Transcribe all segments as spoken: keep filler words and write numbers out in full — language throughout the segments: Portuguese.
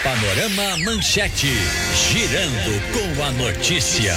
Panorama Manchete, girando com a notícia.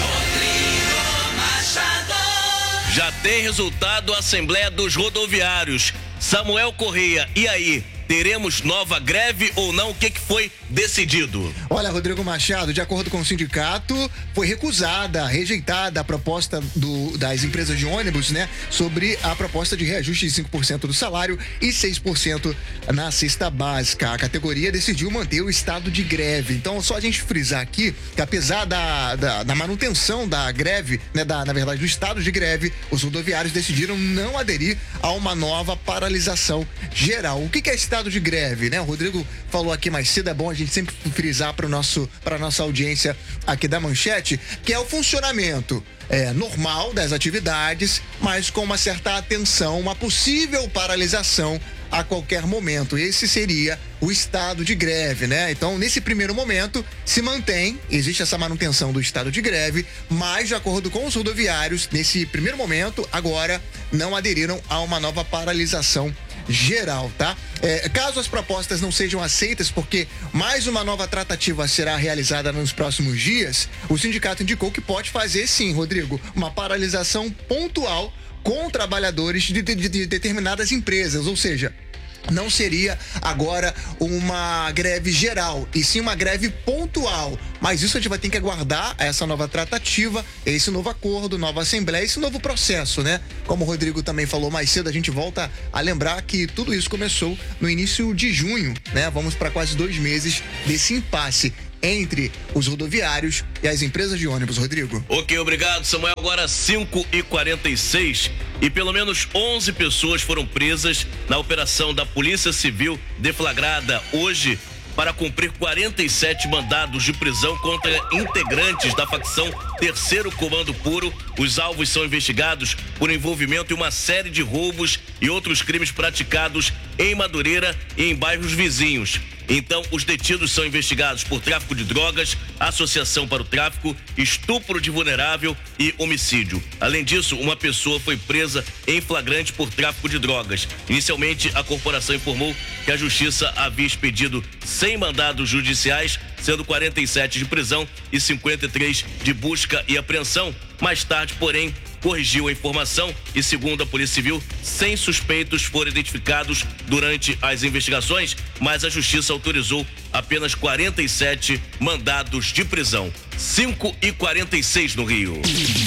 Já tem resultado a Assembleia dos Rodoviários. Samuel Correia, e aí? Teremos nova greve ou não? O que que foi decidido? Olha, Rodrigo Machado, de acordo com o sindicato, foi recusada, rejeitada a proposta do, das empresas de ônibus, né? Sobre a proposta de reajuste de cinco por cento do salário e seis por cento na cesta básica. A categoria decidiu manter o estado de greve. Então, só a gente frisar aqui que apesar da, da, da manutenção da greve, né? Da, na verdade, do estado de greve, os rodoviários decidiram não aderir a uma nova paralisação geral. O que que é esse estado de greve, né? O Rodrigo falou aqui mais cedo, é bom a gente sempre frisar para o nosso, para nossa audiência aqui da Manchete, que é o funcionamento é, normal das atividades, mas com uma certa atenção, uma possível paralisação a qualquer momento. Esse seria o estado de greve, né? Então, nesse primeiro momento, se mantém, existe essa manutenção do estado de greve, mas, de acordo com os rodoviários, nesse primeiro momento, agora, não aderiram a uma nova paralisação geral, tá? É, caso as propostas não sejam aceitas, porque mais uma nova tratativa será realizada nos próximos dias, o sindicato indicou que pode fazer sim, Rodrigo, uma paralisação pontual com trabalhadores de, de, de determinadas empresas, ou seja, não seria agora uma greve geral, e sim uma greve pontual. Mas isso a gente vai ter que aguardar essa nova tratativa, esse novo acordo, nova assembleia, esse novo processo, né? Como o Rodrigo também falou mais cedo, a gente volta a lembrar que tudo isso começou no início de junho, né? Vamos para quase dois meses desse impasse entre os rodoviários e as empresas de ônibus, Rodrigo. Ok, obrigado, Samuel. Agora cinco e quarenta e seis e pelo menos onze pessoas foram presas na operação da Polícia Civil deflagrada hoje para cumprir quarenta e sete mandados de prisão contra integrantes da facção Terceiro Comando Puro. Os alvos são investigados por envolvimento em uma série de roubos e outros crimes praticados em Madureira e em bairros vizinhos. Então, os detidos são investigados por tráfico de drogas, associação para o tráfico, estupro de vulnerável e homicídio. Além disso, uma pessoa foi presa em flagrante por tráfico de drogas. Inicialmente, a corporação informou que a justiça havia expedido cem mandados judiciais, sendo quarenta e sete de prisão e cinquenta e três de busca e apreensão. Mais tarde, porém, corrigiu a informação e, segundo a Polícia Civil, cem suspeitos foram identificados durante as investigações, mas a Justiça autorizou apenas quarenta e sete mandados de prisão. cinco e quarenta e seis no Rio.